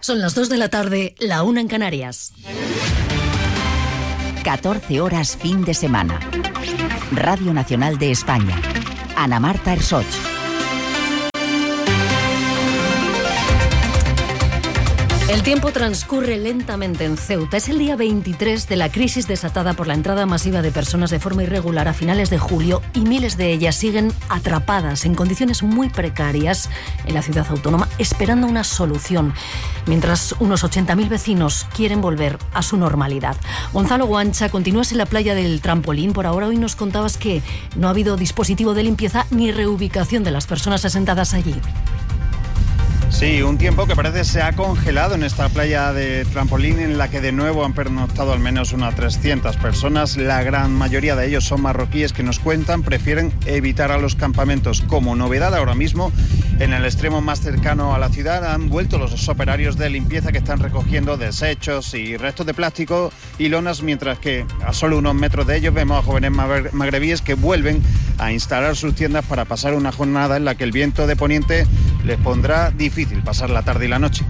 Son las 2 de la tarde, la 1 en Canarias. 14 horas fin de semana. Radio Nacional de España. Ana Marta Ersoch. El tiempo transcurre lentamente en Ceuta. Es el día 23 de la crisis desatada por la entrada masiva de personas de forma irregular a finales de julio y miles de ellas siguen atrapadas en condiciones muy precarias en la ciudad autónoma esperando una solución, mientras unos 80.000 vecinos quieren volver a su normalidad. Gonzalo Guancha, continúas en la playa del Trampolín. Por ahora hoy nos contabas que no ha habido dispositivo de limpieza ni reubicación de las personas asentadas allí. Sí, un tiempo que parece se ha congelado en esta playa de Trampolín, en la que de nuevo han pernoctado al menos unas 300 personas. La gran mayoría de ellos son marroquíes que nos cuentan prefieren evitar a los campamentos. Como novedad ahora mismo, en el extremo más cercano a la ciudad han vuelto los operarios de limpieza que están recogiendo desechos y restos de plástico y lonas, mientras que a solo unos metros de ellos vemos a jóvenes magrebíes que vuelven a instalar sus tiendas para pasar una jornada en la que el viento de poniente les pondrá difícil pasar la tarde y la noche.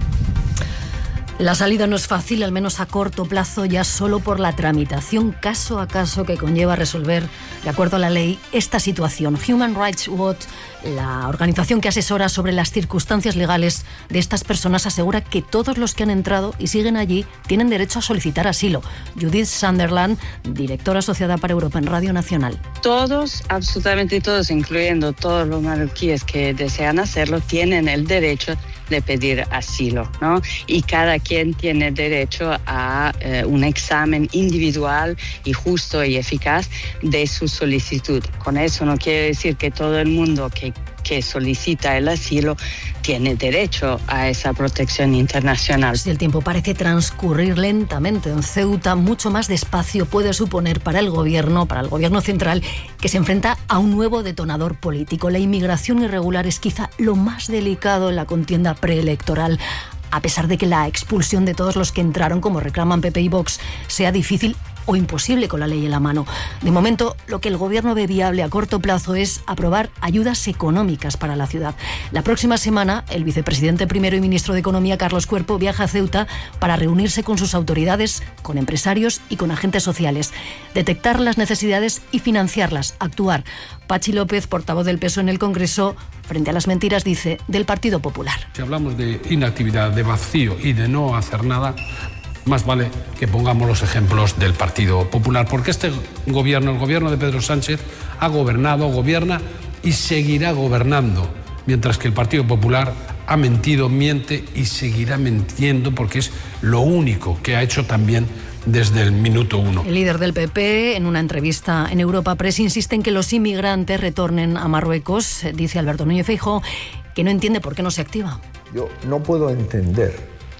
La salida no es fácil, al menos a corto plazo, ya solo por la tramitación caso a caso que conlleva resolver, de acuerdo a la ley, esta situación. Human Rights Watch, la organización que asesora sobre las circunstancias legales de estas personas, asegura que todos los que han entrado y siguen allí tienen derecho a solicitar asilo. Judith Sunderland, directora asociada para Europa en Radio Nacional. Todos, absolutamente todos, incluyendo todos los marroquíes que desean hacerlo, tienen el derecho de pedir asilo, ¿no? Y cada quien tiene derecho a un examen individual y justo y eficaz de su solicitud. Con eso no quiere decir que todo el mundo que solicita el asilo tiene derecho a esa protección internacional. Si el tiempo parece transcurrir lentamente en Ceuta, mucho más despacio puede suponer para el gobierno central, que se enfrenta a un nuevo detonador político. La inmigración irregular es quizá lo más delicado en la contienda preelectoral. A pesar de que la expulsión de todos los que entraron, como reclaman PP y Vox, sea difícil o imposible con la ley en la mano. De momento, lo que el gobierno ve viable a corto plazo es aprobar ayudas económicas para la ciudad. La próxima semana, el vicepresidente primero y ministro de Economía, Carlos Cuerpo, viaja a Ceuta para reunirse con sus autoridades, con empresarios y con agentes sociales, detectar las necesidades y financiarlas, actuar. Pachi López, portavoz del PSOE en el Congreso, frente a las mentiras, dice, del Partido Popular. Si hablamos de inactividad, de vacío y de no hacer nada, más vale que pongamos los ejemplos del Partido Popular, porque este gobierno, el gobierno de Pedro Sánchez, ha gobernado, gobierna y seguirá gobernando, mientras que el Partido Popular ha mentido, miente y seguirá mintiendo, porque es lo único que ha hecho también desde el minuto uno. El líder del PP, en una entrevista en Europa Press, insiste en que los inmigrantes retornen a Marruecos. Dice Alberto Núñez Feijóo que no entiende por qué no se activa. Yo no puedo entender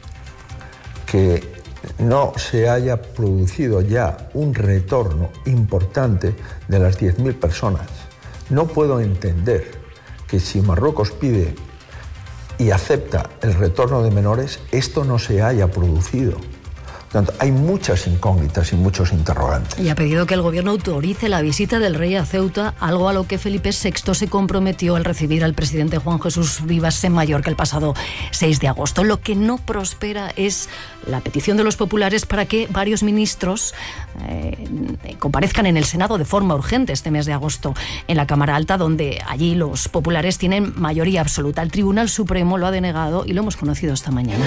que no se haya producido ya un retorno importante de las 10.000 personas. No puedo entender que si Marruecos pide y acepta el retorno de menores, esto no se haya producido. Por tanto, hay muchas incógnitas y muchos interrogantes. Y ha pedido que el gobierno autorice la visita del rey a Ceuta, algo a lo que Felipe VI se comprometió al recibir al presidente Juan Jesús Vivas en Mallorca el pasado 6 de agosto. Lo que no prospera es la petición de los populares para que varios ministros comparezcan en el Senado de forma urgente este mes de agosto en la Cámara Alta, donde allí los populares tienen mayoría absoluta. El Tribunal Supremo lo ha denegado y lo hemos conocido esta mañana.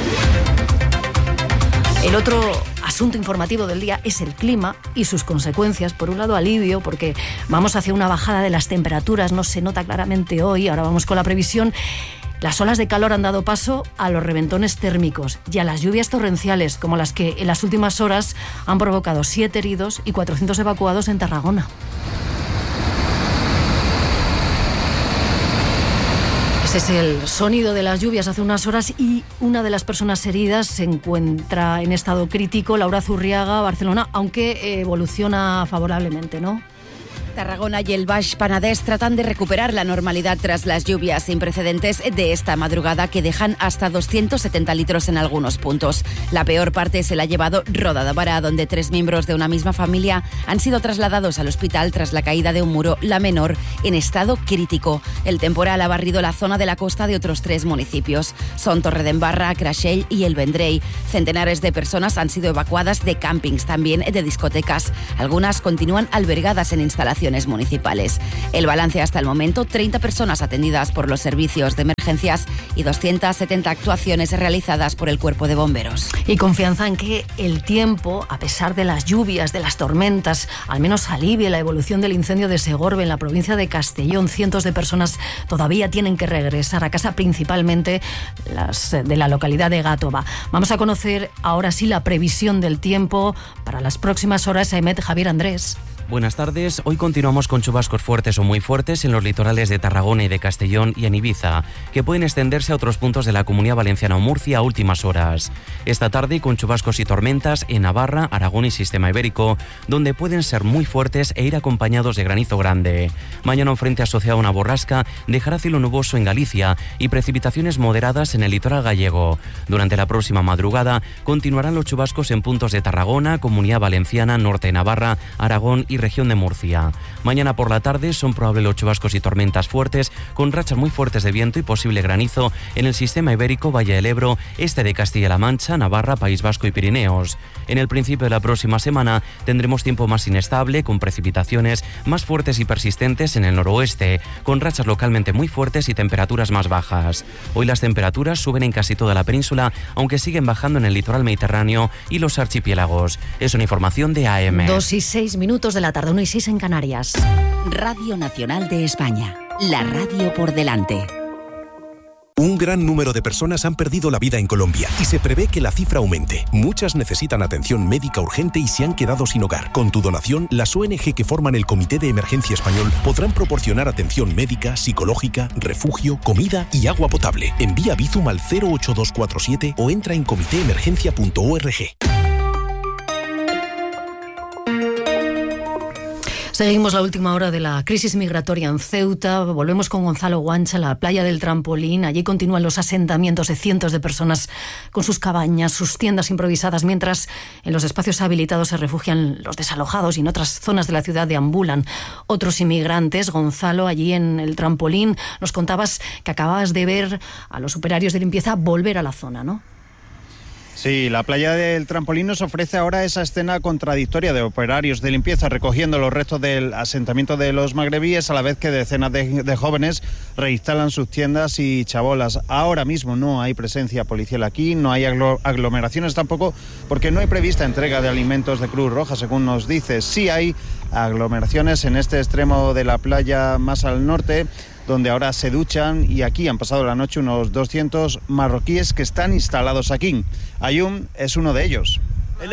El otro asunto informativo del día es el clima y sus consecuencias. Por un lado, alivio, porque vamos hacia una bajada de las temperaturas, no se nota claramente hoy. Ahora vamos con la previsión. Las olas de calor han dado paso a los reventones térmicos y a las lluvias torrenciales, como las que en las últimas horas han provocado 7 heridos y 400 evacuados en Tarragona. Ese es el sonido de las lluvias hace unas horas y una de las personas heridas se encuentra en estado crítico, Laura Zurriaga, Barcelona, aunque evoluciona favorablemente, ¿no? Tarragona y el Baix Penedès tratan de recuperar la normalidad tras las lluvias sin precedentes de esta madrugada que dejan hasta 270 litros en algunos puntos. La peor parte se la ha llevado Roda de Barà, donde 3 miembros de una misma familia han sido trasladados al hospital tras la caída de un muro, la menor en estado crítico. El temporal ha barrido la zona de la costa de otros 3 municipios. Son Torredembarra, Creixell y El Vendrell. Centenares de personas han sido evacuadas de campings, también de discotecas. Algunas continúan albergadas en instalaciones municipales. El balance hasta el momento: 30 personas atendidas por los servicios de emergencias y 270 actuaciones realizadas por el Cuerpo de Bomberos. Y confianza en que el tiempo, a pesar de las lluvias, de las tormentas, al menos alivie la evolución del incendio de Segorbe en la provincia de Castellón. Cientos de personas todavía tienen que regresar a casa, principalmente las de la localidad de Gàtova. Vamos a conocer ahora sí la previsión del tiempo para las próximas horas. Javier Andrés. Buenas tardes. Hoy continuamos con chubascos fuertes o muy fuertes en los litorales de Tarragona y de Castellón y en Ibiza, que pueden extenderse a otros puntos de la Comunidad Valenciana o Murcia a últimas horas. Esta tarde con chubascos y tormentas en Navarra, Aragón y Sistema Ibérico, donde pueden ser muy fuertes e ir acompañados de granizo grande. Mañana un frente asociado a una borrasca dejará cielo nuboso en Galicia y precipitaciones moderadas en el litoral gallego. Durante la próxima madrugada continuarán los chubascos en puntos de Tarragona, Comunidad Valenciana, Norte de Navarra, Aragón y región de Murcia. Mañana por la tarde son probables los chubascos y tormentas fuertes, con rachas muy fuertes de viento y posible granizo en el Sistema Ibérico, Valle del Ebro, este de Castilla-La Mancha, Navarra, País Vasco y Pirineos. En el principio de la próxima semana tendremos tiempo más inestable, con precipitaciones más fuertes y persistentes en el noroeste, con rachas localmente muy fuertes y temperaturas más bajas. Hoy las temperaturas suben en casi toda la península, aunque siguen bajando en el litoral mediterráneo y los archipiélagos. Es una información de AM. 2:06 de la tarde, 1:06 en Canarias. Radio Nacional de España, la radio por delante. Un gran número de personas han perdido la vida en Colombia y se prevé que la cifra aumente. Muchas necesitan atención médica urgente y se han quedado sin hogar. Con tu donación, las ONG que forman el Comité de Emergencia Español podrán proporcionar atención médica, psicológica, refugio, comida y agua potable. Envía Bizum al 08247 o entra en comitéemergencia.org. Seguimos la última hora de la crisis migratoria en Ceuta. Volvemos con Gonzalo Guancha, la playa del Trampolín. Allí continúan los asentamientos de cientos de personas con sus cabañas, sus tiendas improvisadas, mientras en los espacios habilitados se refugian los desalojados y en otras zonas de la ciudad deambulan otros inmigrantes. Gonzalo, allí en el Trampolín, nos contabas que acababas de ver a los operarios de limpieza volver a la zona, ¿no? Sí, la playa del Trampolín nos ofrece ahora esa escena contradictoria de operarios de limpieza recogiendo los restos del asentamiento de los magrebíes, a la vez que decenas de jóvenes reinstalan sus tiendas y chabolas. Ahora mismo no hay presencia policial aquí, no hay aglomeraciones tampoco, porque no hay prevista entrega de alimentos de Cruz Roja, según nos dice. Sí hay aglomeraciones en este extremo de la playa más al norte, donde ahora se duchan, y aquí han pasado la noche unos 200 marroquíes que están instalados aquí. Ayum es uno de ellos.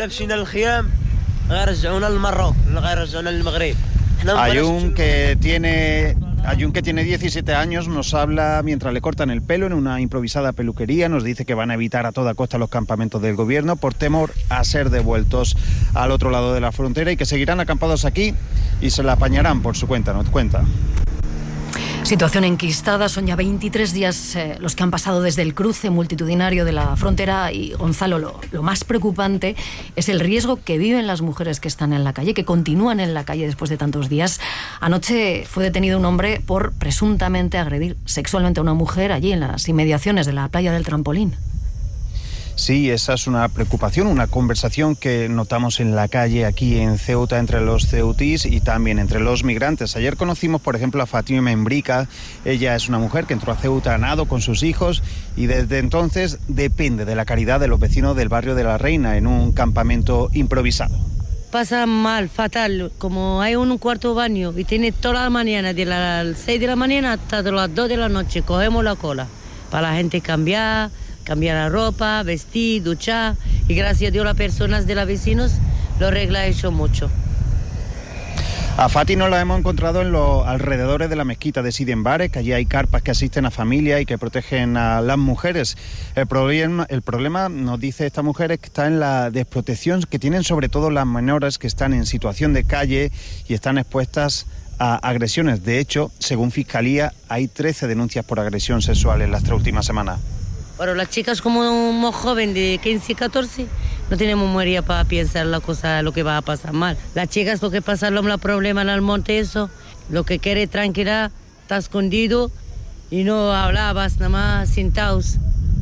Ayum, que tiene 17 años, nos habla mientras le cortan el pelo en una improvisada peluquería. Nos dice que van a evitar a toda costa los campamentos del gobierno por temor a ser devueltos al otro lado de la frontera y que seguirán acampados aquí y se la apañarán por su cuenta, nos cuenta. Situación enquistada, son ya 23 días los que han pasado desde el cruce multitudinario de la frontera y, Gonzalo, lo más preocupante es el riesgo que viven las mujeres que están en la calle, que continúan en la calle después de tantos días. Anoche fue detenido un hombre por presuntamente agredir sexualmente a una mujer allí en las inmediaciones de la playa del Trampolín. Sí, esa es una preocupación, una conversación que notamos en la calle aquí en Ceuta entre los ceutís y también entre los migrantes. Ayer conocimos, por ejemplo, a Fátima Membrica. Ella es una mujer que entró a Ceuta a nado con sus hijos y desde entonces depende de la caridad de los vecinos del barrio de La Reina en un campamento improvisado. Pasa mal, fatal, como hay un cuarto baño y tiene toda la mañana, de las 6 de la mañana hasta las 2 de la noche, cogemos la cola para la gente cambiar la ropa, vestir, duchar, y gracias a Dios las personas de los vecinos lo arregla hecho mucho. A Fati nos la hemos encontrado en los alrededores de la mezquita de Sidi Mbarek, que allí hay carpas que asisten a familias y que protegen a las mujeres. El problema, nos dice esta mujer, es que está en la desprotección que tienen sobre todo las menores que están en situación de calle y están expuestas a agresiones. De hecho, según Fiscalía, hay 13 denuncias por agresión sexual en las 3 últimas semanas. Pero las chicas como más joven de 15 y 14 no tienen memoria para pensar lo que va a pasar mal. Las chicas lo que pasa los problemas en el monte, eso, lo que quiere tranquilidad, está escondido y no hablabas nada más sentados.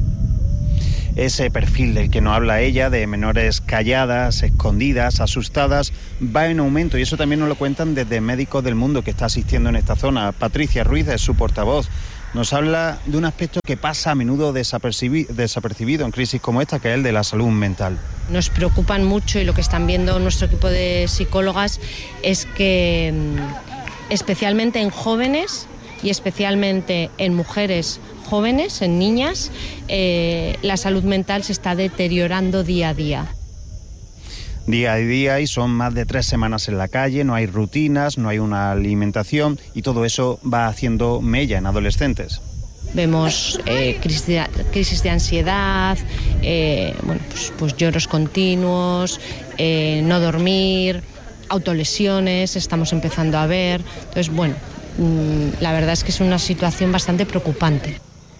Ese perfil del que no habla ella, de menores calladas, escondidas, asustadas, va en aumento y eso también nos lo cuentan desde Médicos del Mundo que está asistiendo en esta zona. Patricia Ruiz es su portavoz. Nos habla de un aspecto que pasa a menudo desapercibido en crisis como esta, que es el de la salud mental. Nos preocupan mucho y lo que están viendo nuestro equipo de psicólogas es que especialmente en jóvenes y especialmente en mujeres jóvenes, en niñas, la salud mental se está deteriorando día a día. Día a día y son más de 3 semanas en la calle, no hay rutinas, no hay una alimentación y todo eso va haciendo mella en adolescentes. Vemos crisis de ansiedad, pues lloros continuos, no dormir, autolesiones, estamos empezando a ver. Entonces, la verdad es que es una situación bastante preocupante.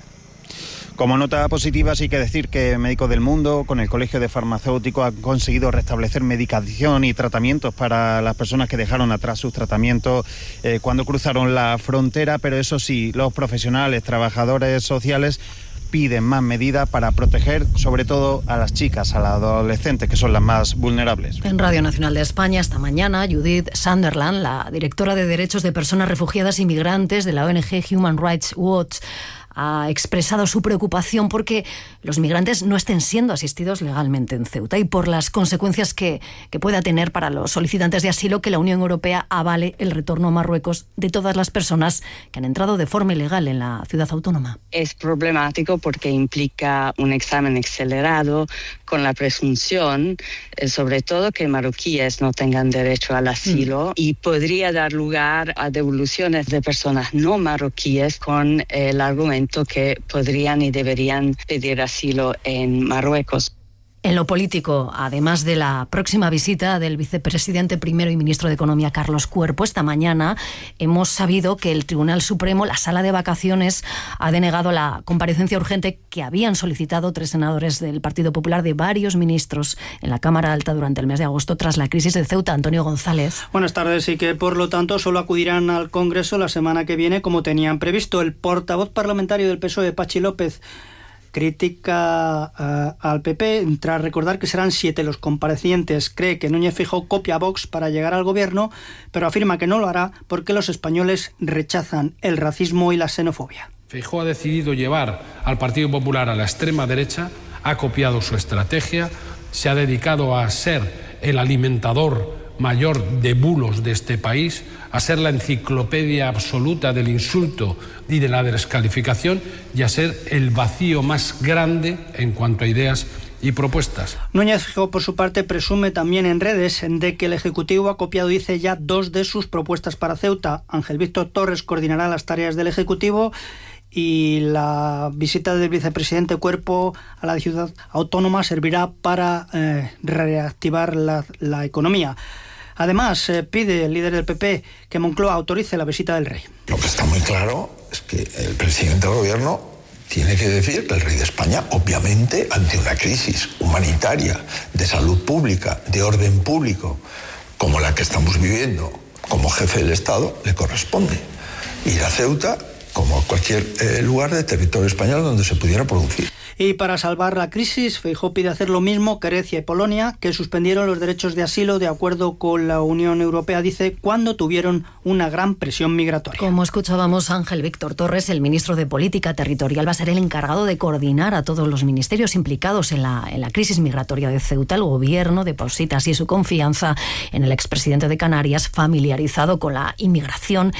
Como nota positiva, sí que decir que Médicos del Mundo, con el Colegio de Farmacéuticos, han conseguido restablecer medicación y tratamientos para las personas que dejaron atrás sus tratamientos cuando cruzaron la frontera, pero eso sí, los profesionales, trabajadores sociales, piden más medidas para proteger sobre todo a las chicas, a las adolescentes, que son las más vulnerables. En Radio Nacional de España esta mañana, Judith Sunderland, la directora de Derechos de Personas Refugiadas y Migrantes de la ONG Human Rights Watch, ha expresado su preocupación porque los migrantes no estén siendo asistidos legalmente en Ceuta y por las consecuencias que pueda tener para los solicitantes de asilo que la Unión Europea avale el retorno a Marruecos de todas las personas que han entrado de forma ilegal en la ciudad autónoma. Es problemático porque implica un examen acelerado con la presunción, sobre todo, que marroquíes no tengan derecho al asilo y podría dar lugar a devoluciones de personas no marroquíes con el argumento que podrían y deberían pedir asilo en Marruecos. En lo político, además de la próxima visita del vicepresidente primero y ministro de Economía, Carlos Cuerpo, esta mañana hemos sabido que el Tribunal Supremo, la sala de vacaciones, ha denegado la comparecencia urgente que habían solicitado 3 senadores del Partido Popular de varios ministros en la Cámara Alta durante el mes de agosto tras la crisis de Ceuta. Antonio González. Buenas tardes, y que por lo tanto solo acudirán al Congreso la semana que viene como tenían previsto. El portavoz parlamentario del PSOE, Pachi López, critica al PP tras recordar que serán 7 los comparecientes. Cree que Núñez Feijóo copia a Vox para llegar al gobierno, pero afirma que no lo hará porque los españoles rechazan el racismo y la xenofobia. Feijóo ha decidido llevar al Partido Popular a la extrema derecha, ha copiado su estrategia, se ha dedicado a ser el alimentador mayor de bulos de este país, a ser la enciclopedia absoluta del insulto y de la descalificación y a ser el vacío más grande en cuanto a ideas y propuestas. Núñez Feijóo, por su parte, presume también en redes de que el Ejecutivo ha copiado, dice, ya 2 de sus propuestas para Ceuta. Ángel Víctor Torres coordinará las tareas del Ejecutivo y la visita del vicepresidente Cuerpo a la ciudad autónoma servirá para reactivar la economía. Además, pide el líder del PP que Moncloa autorice la visita del rey. Lo que está muy claro es que el presidente del gobierno tiene que decir que el rey de España, obviamente, ante una crisis humanitaria, de salud pública, de orden público, como la que estamos viviendo, como jefe del Estado, le corresponde ir a Ceuta como a cualquier lugar de territorio español donde se pudiera producir. Y para salvar la crisis, Feijóo pide hacer lo mismo que Grecia y Polonia, que suspendieron los derechos de asilo de acuerdo con la Unión Europea, dice, cuando tuvieron una gran presión migratoria. Como escuchábamos, Ángel Víctor Torres, el ministro de Política Territorial, va a ser el encargado de coordinar a todos los ministerios implicados en la crisis migratoria de Ceuta. El gobierno deposita así su confianza en el expresidente de Canarias, familiarizado con la inmigración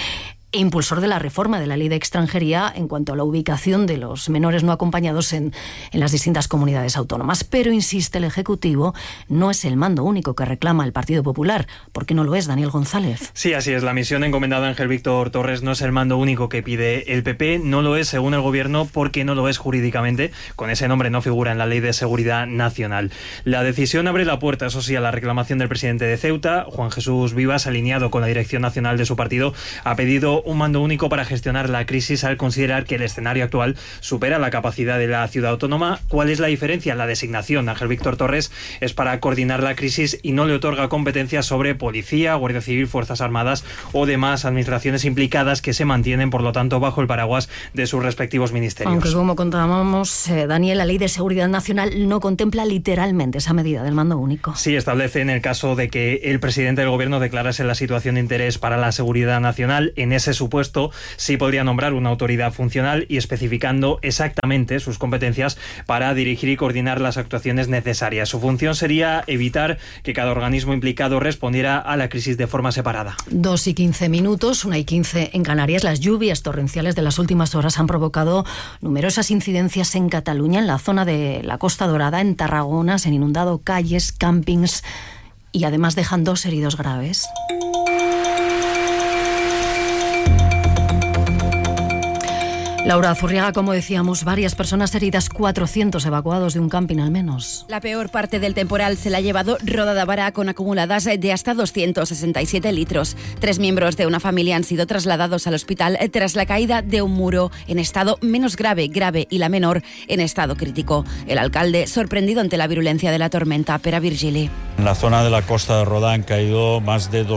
e impulsor de la reforma de la ley de extranjería en cuanto a la ubicación de los menores no acompañados en las distintas comunidades autónomas. Pero, insiste el Ejecutivo, no es el mando único que reclama el Partido Popular. ¿Por qué no lo es, Daniel González? Sí, así es. La misión encomendada a Ángel Víctor Torres no es el mando único que pide el PP. No lo es, según el Gobierno, porque no lo es jurídicamente. Con ese nombre no figura en la Ley de Seguridad Nacional. La decisión abre la puerta, eso sí, a la reclamación del presidente de Ceuta. Juan Jesús Vivas, alineado con la dirección nacional de su partido, ha pedido un mando único para gestionar la crisis al considerar que el escenario actual supera la capacidad de la ciudad autónoma. ¿Cuál es la diferencia? La designación de Ángel Víctor Torres es para coordinar la crisis y no le otorga competencias sobre policía, Guardia Civil, Fuerzas Armadas o demás administraciones implicadas que se mantienen, por lo tanto, bajo el paraguas de sus respectivos ministerios. Aunque, como contábamos, Daniel, la Ley de Seguridad Nacional no contempla literalmente esa medida del mando único. Sí, establece en el caso de que el presidente del Gobierno declarase la situación de interés para la seguridad nacional. En ese supuesto sí podría nombrar una autoridad funcional y especificando exactamente sus competencias para dirigir y coordinar las actuaciones necesarias. Su función sería evitar que cada organismo implicado respondiera a la crisis de forma separada. 2:15, 1:15 en Canarias. Las lluvias torrenciales de las últimas horas han provocado numerosas incidencias en Cataluña, en la zona de la Costa Dorada, en Tarragona. Se han inundado calles, campings y además dejan 2 heridos graves. Laura Zurriaga, como decíamos, varias personas heridas, 400 evacuados de un camping al menos. La peor parte del temporal se la ha llevado Roda de Bará, con acumuladas de hasta 267 litros. 3 miembros de una familia han sido trasladados al hospital tras la caída de un muro en estado menos grave, y la menor en estado crítico. El alcalde, sorprendido ante la virulencia de la tormenta. Pere Virgili. En la zona de la costa de Roda han caído más de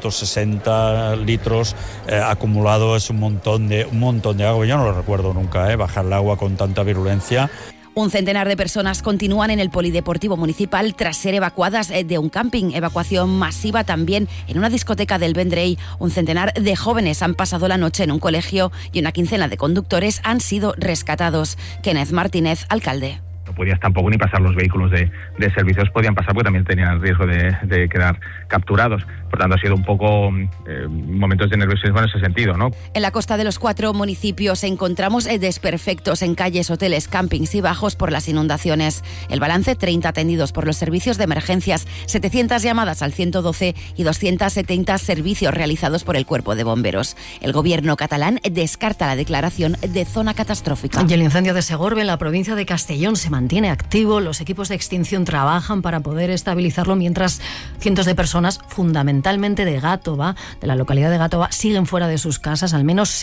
260 litros acumulado. Es un montón de agua. Yo no lo recuerdo nunca, bajar el agua con tanta virulencia. Un centenar de personas continúan en el polideportivo municipal tras ser evacuadas de un camping. Evacuación masiva también en una discoteca del Vendrell. Un centenar de jóvenes han pasado la noche en un colegio y una quincena de conductores han sido rescatados. Kenneth Martínez, alcalde. No podías tampoco ni pasar los vehículos de servicios, podían pasar porque también tenían el riesgo de quedar capturados. Por tanto, ha sido un poco momentos de nerviosismo en ese sentido, ¿no? En la costa de los 4 municipios encontramos desperfectos en calles, hoteles, campings y bajos por las inundaciones. El balance: 30 atendidos por los servicios de emergencias, 700 llamadas al 112 y 270 servicios realizados por el Cuerpo de Bomberos. El gobierno catalán descarta la declaración de zona catastrófica. Y el incendio de Segorbe, en la provincia de Castellón, se mantiene activo. Los equipos de extinción trabajan para poder estabilizarlo, mientras cientos de personas, fundamentalmente de Gátova, de la localidad de Gátova, siguen fuera de sus casas. Al menos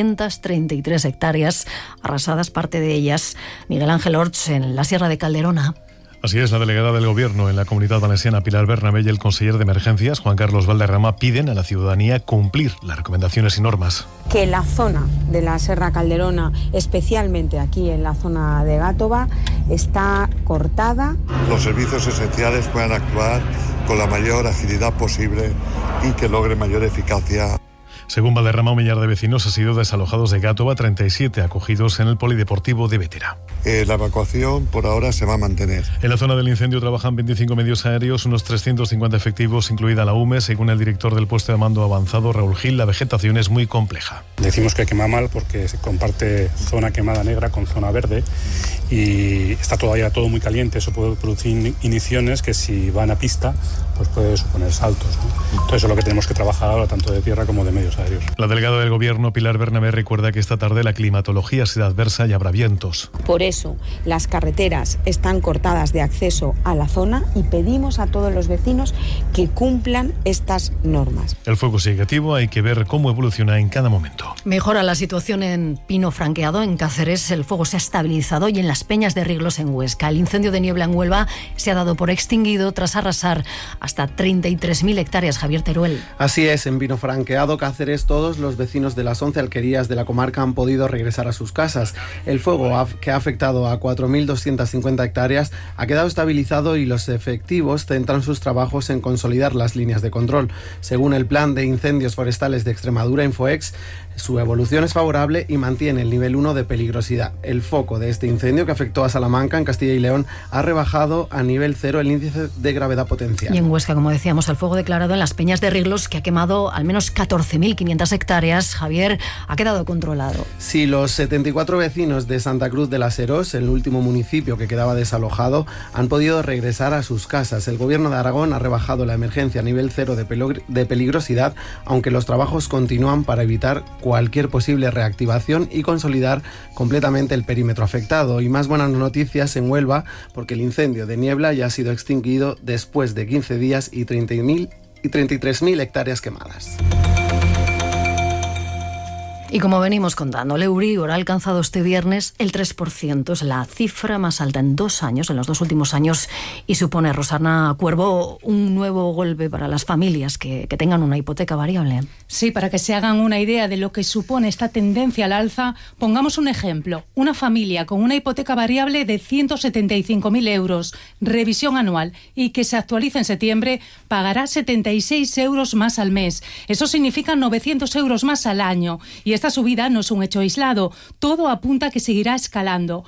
633 hectáreas arrasadas, parte de ellas. Miguel Ángel Orts, en la Sierra de Calderona. Así es, la delegada del Gobierno en la Comunidad Valenciana, Pilar Bernabé, y el conseller de Emergencias, Juan Carlos Valderrama, piden a la ciudadanía cumplir las recomendaciones y normas. Que la zona de la Sierra Calderona, especialmente aquí en la zona de Gátova, está cortada. Los servicios esenciales puedan actuar con la mayor agilidad posible y que logre mayor eficacia. Según Valderrama, un millar de vecinos han sido desalojados de Gátova, 37 acogidos en el polideportivo de Bétera. La evacuación por ahora se va a mantener. En la zona del incendio trabajan 25 medios aéreos, unos 350 efectivos, incluida la UME. Según el director del puesto de mando avanzado, Raúl Gil, la vegetación es muy compleja. Decimos que quema mal porque se comparte zona quemada negra con zona verde y está todavía todo muy caliente. Eso puede producir igniciones que, si van a pista, pues puede suponer saltos, ¿no? Entonces, eso es lo que tenemos que trabajar ahora, tanto de tierra como de medios aéreos. La delegada del Gobierno, Pilar Bernabé, recuerda que esta tarde la climatología será adversa y habrá vientos. Por eso, las carreteras están cortadas de acceso a la zona y pedimos a todos los vecinos que cumplan estas normas. El fuego sigue activo, hay que ver cómo evoluciona en cada momento. Mejora la situación en Pino Franqueado, en Cáceres. El fuego se ha estabilizado, y en las Peñas de Riglos, en Huesca. El incendio de niebla en Huelva se ha dado por extinguido tras arrasar hasta 33.000 hectáreas. Javier Teruel. Así es, en Pino Franqueado, Cáceres, todos los vecinos de las 11 alquerías de la comarca han podido regresar a sus casas. El fuego, que ha afectado a 4.250 hectáreas, ha quedado estabilizado y los efectivos centran sus trabajos en consolidar las líneas de control. Según el Plan de Incendios Forestales de Extremadura, Infoex, Su evolución es favorable y mantiene el nivel 1 de peligrosidad. El foco de este incendio que afectó a Salamanca, en Castilla y León, ha rebajado a nivel 0 el índice de gravedad potencial. Y en Huesca, como decíamos, el fuego declarado en las Peñas de Riglos, que ha quemado al menos 14.500 hectáreas, Javier, ha quedado controlado. Sí, los 74 vecinos de Santa Cruz de las Herós, el último municipio que quedaba desalojado, han podido regresar a sus casas. El Gobierno de Aragón ha rebajado la emergencia a nivel 0 de peligrosidad, aunque los trabajos continúan para evitar cualquier posible reactivación y consolidar completamente el perímetro afectado. Y más buenas noticias en Huelva, porque el incendio de Niebla ya ha sido extinguido después de 15 días y 33.000 hectáreas quemadas. Y como venimos contando, el Euribor ha alcanzado este viernes el 3%. Es la cifra más alta en 2 años, en los 2 últimos años, y supone, Rosana Cuervo, un nuevo golpe para las familias que tengan una hipoteca variable. Sí, para que se hagan una idea de lo que supone esta tendencia al alza, pongamos un ejemplo. Una familia con una hipoteca variable de 175.000 euros, revisión anual, y que se actualice en septiembre, pagará 76 euros más al mes. Eso significa 900 euros más al año. Y esta subida no es un hecho aislado. Todo apunta a que seguirá escalando.